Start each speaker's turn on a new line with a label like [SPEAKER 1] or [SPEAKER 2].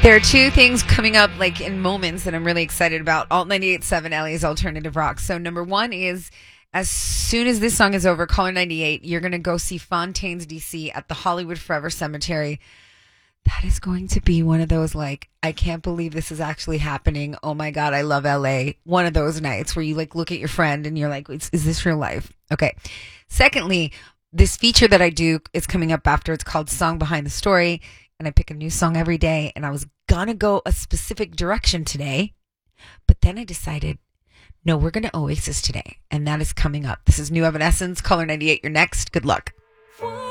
[SPEAKER 1] There are two things coming up like in moments that I'm really excited about. Alt 98.7 LA's Alternative Rock. So number one is as soon as this song is over, Caller 98, you're going to go see Fontaines DC at the Hollywood Forever Cemetery. That is going to be one of those like, I can't believe this is actually happening. Oh my God, I love LA. One of those nights where you like look at your friend and you're like, is this real life? Okay. Secondly, this feature that I do is coming up after. It's called Song Behind the Story. And I pick a new song every day. And I was gonna go a specific direction today. But then I decided, no, we're going to Oasis today. And that is coming up. This is New Evanescence, Caller 98. You're next. Good luck.